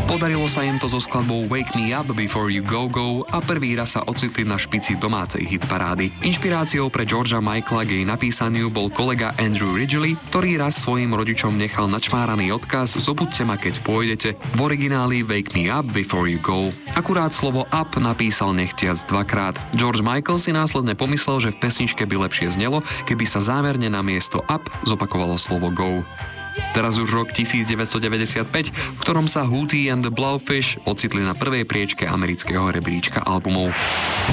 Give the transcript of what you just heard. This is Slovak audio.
Podarilo sa im to so skladbou Wake Me Up Before You Go Go a prvý raz sa ocitli na špici domácej hitparády. Inšpiráciou pre Georgea Michaela k jej napísaniu bol kolega Andrew Ridgeley, ktorý raz svojim rodičom nechal načmáraný odkaz "Zobuďte ma, keď pôjdete", v origináli Wake Me Up Before You Go. Akurát slovo up napísal nechtiac dvakrát. George Michael si následne pomyslel, že v pesničke by lepšie znelo, keby sa zámerne na miesto up zopakovalo slovo go. Teraz už rok 1995, v ktorom sa Hootie and the Blowfish ocitli na prvej priečke amerického rebríčka albumov.